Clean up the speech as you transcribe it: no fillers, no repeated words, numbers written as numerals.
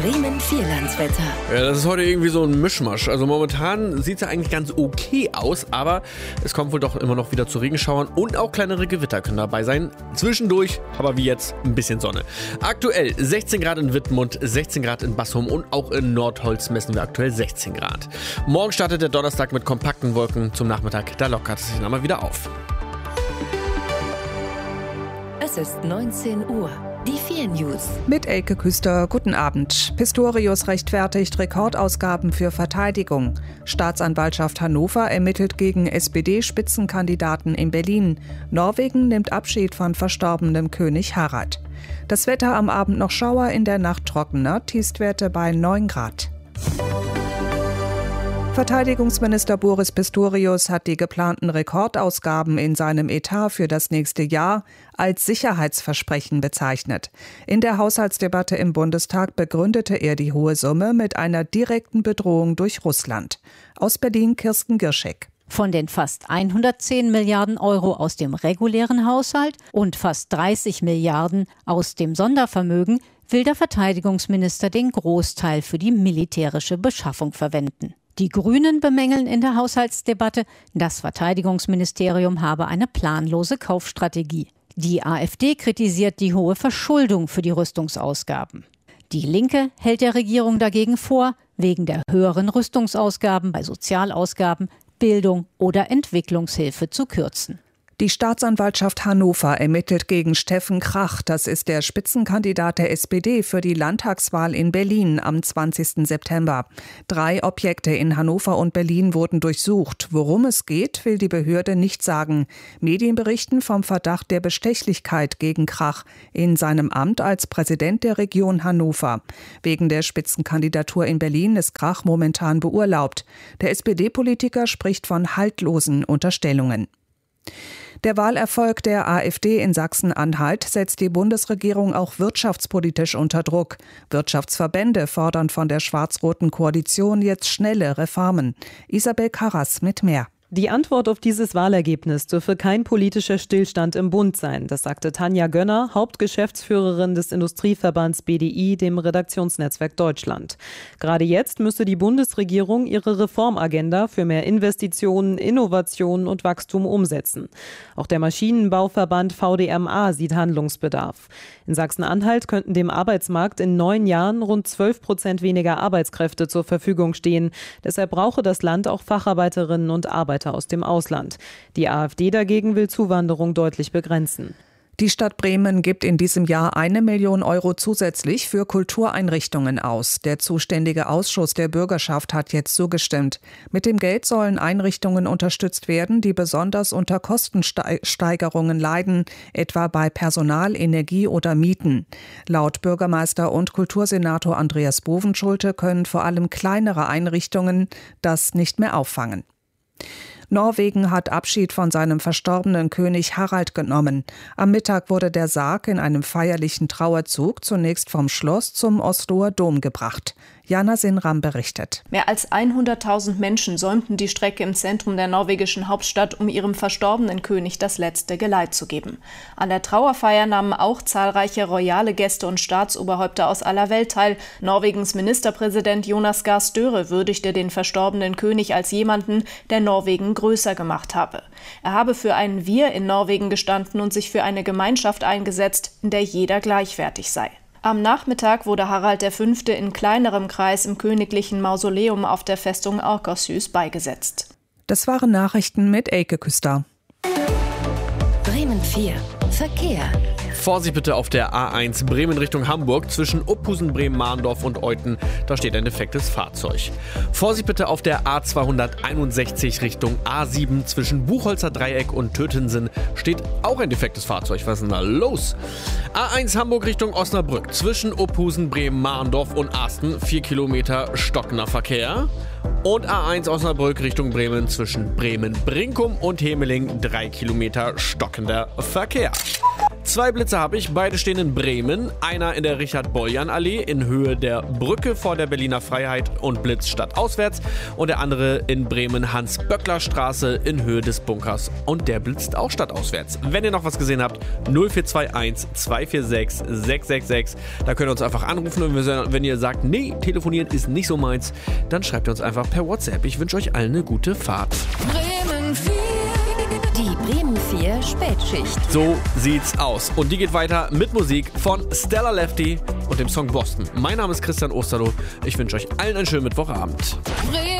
Bremen Vierlandswetter. Ja, das ist heute irgendwie so ein Mischmasch. Also momentan sieht es ja eigentlich ganz okay aus, aber es kommt wohl doch immer noch wieder zu Regenschauern und auch kleinere Gewitter können dabei sein. Zwischendurch, aber wie jetzt, ein bisschen Sonne. Aktuell 16 Grad in Wittmund, 16 Grad in Bassum und auch in Nordholz messen wir aktuell 16 Grad. Morgen startet der Donnerstag mit kompakten Wolken. Zum Nachmittag, da lockert es sich dann mal wieder auf. Es ist 19 Uhr. Die 4 News. Mit Elke Küster, guten Abend. Pistorius rechtfertigt Rekordausgaben für Verteidigung. Staatsanwaltschaft Hannover ermittelt gegen SPD-Spitzenkandidaten in Berlin. Norwegen nimmt Abschied von verstorbenem König Harald. Das Wetter am Abend noch Schauer, in der Nacht trockener, Tiefstwerte bei 9 Grad. Verteidigungsminister Boris Pistorius hat die geplanten Rekordausgaben in seinem Etat für das nächste Jahr als Sicherheitsversprechen bezeichnet. In der Haushaltsdebatte im Bundestag begründete er die hohe Summe mit einer direkten Bedrohung durch Russland. Aus Berlin Kirsten Girschek. Von den fast 110 Milliarden Euro aus dem regulären Haushalt und fast 30 Milliarden aus dem Sondervermögen will der Verteidigungsminister den Großteil für die militärische Beschaffung verwenden. Die Grünen bemängeln in der Haushaltsdebatte, das Verteidigungsministerium habe eine planlose Kaufstrategie. Die AfD kritisiert die hohe Verschuldung für die Rüstungsausgaben. Die Linke hält der Regierung dagegen vor, wegen der höheren Rüstungsausgaben bei Sozialausgaben, Bildung oder Entwicklungshilfe zu kürzen. Die Staatsanwaltschaft Hannover ermittelt gegen Steffen Krach. Das ist der Spitzenkandidat der SPD für die Landtagswahl in Berlin am 20. September. 3 Objekte in Hannover und Berlin wurden durchsucht. Worum es geht, will die Behörde nicht sagen. Medien berichten vom Verdacht der Bestechlichkeit gegen Krach in seinem Amt als Präsident der Region Hannover. Wegen der Spitzenkandidatur in Berlin ist Krach momentan beurlaubt. Der SPD-Politiker spricht von haltlosen Unterstellungen. Der Wahlerfolg der AfD in Sachsen-Anhalt setzt die Bundesregierung auch wirtschaftspolitisch unter Druck. Wirtschaftsverbände fordern von der schwarz-roten Koalition jetzt schnelle Reformen. Isabel Karras mit mehr. Die Antwort auf dieses Wahlergebnis dürfe kein politischer Stillstand im Bund sein. Das sagte Tanja Gönner, Hauptgeschäftsführerin des Industrieverbands BDI, dem Redaktionsnetzwerk Deutschland. Gerade jetzt müsse die Bundesregierung ihre Reformagenda für mehr Investitionen, Innovationen und Wachstum umsetzen. Auch der Maschinenbauverband VDMA sieht Handlungsbedarf. In Sachsen-Anhalt könnten dem Arbeitsmarkt in 9 Jahren rund 12% weniger Arbeitskräfte zur Verfügung stehen. Deshalb brauche das Land auch Facharbeiterinnen und Arbeiter aus dem Ausland. Die AfD dagegen will Zuwanderung deutlich begrenzen. Die Stadt Bremen gibt in diesem Jahr 1 Million Euro zusätzlich für Kultureinrichtungen aus. Der zuständige Ausschuss der Bürgerschaft hat jetzt zugestimmt. Mit dem Geld sollen Einrichtungen unterstützt werden, die besonders unter Kostensteigerungen leiden, etwa bei Personal, Energie oder Mieten. Laut Bürgermeister und Kultursenator Andreas Bovenschulte können vor allem kleinere Einrichtungen das nicht mehr auffangen. Norwegen hat Abschied von seinem verstorbenen König Harald genommen. Am Mittag wurde der Sarg in einem feierlichen Trauerzug zunächst vom Schloss zum Osloer Dom gebracht. Jana Sinram berichtet. Mehr als 100.000 Menschen säumten die Strecke im Zentrum der norwegischen Hauptstadt, um ihrem verstorbenen König das letzte Geleit zu geben. An der Trauerfeier nahmen auch zahlreiche royale Gäste und Staatsoberhäupter aus aller Welt teil. Norwegens Ministerpräsident Jonas Gahr Støre würdigte den verstorbenen König als jemanden, der Norwegen größer gemacht habe. Er habe für ein Wir in Norwegen gestanden und sich für eine Gemeinschaft eingesetzt, in der jeder gleichwertig sei. Am Nachmittag wurde Harald V. in kleinerem Kreis im königlichen Mausoleum auf der Festung Akershus beigesetzt. Das waren Nachrichten mit Elke Küster. Bremen 4. Verkehr. Vorsicht bitte auf der A1 Bremen Richtung Hamburg zwischen Uphusen, Bremen-Mahndorf und Euthen. Da steht ein defektes Fahrzeug. Vorsicht bitte auf der A261 Richtung A7 zwischen Buchholzer Dreieck und Tötensen steht auch ein defektes Fahrzeug. Was ist denn da los? A1 Hamburg Richtung Osnabrück zwischen Uphusen, Bremen-Mahndorf und Asten 4 Kilometer stockender Verkehr. Und A1 Osnabrück Richtung Bremen zwischen Bremen-Brinkum und Hemeling 3 Kilometer stockender Verkehr. 2 Blitze habe ich, beide stehen in Bremen. Einer in der Richard-Boljan-Allee in Höhe der Brücke vor der Berliner Freiheit und blitzt stadtauswärts. Und der andere in Bremen Hans-Böckler-Straße in Höhe des Bunkers und der blitzt auch stadtauswärts. Wenn ihr noch was gesehen habt, 0421 246 666. Da könnt ihr uns einfach anrufen und wenn ihr sagt, nee, telefonieren ist nicht so meins, dann schreibt ihr uns einfach per WhatsApp. Ich wünsche euch allen eine gute Fahrt. Bremen 4. Die Bremen 4 Spätschicht. So sieht's aus. Und die geht weiter mit Musik von Stella Lefty und dem Song Boston. Mein Name ist Christian Osterloh. Ich wünsche euch allen einen schönen Mittwochabend.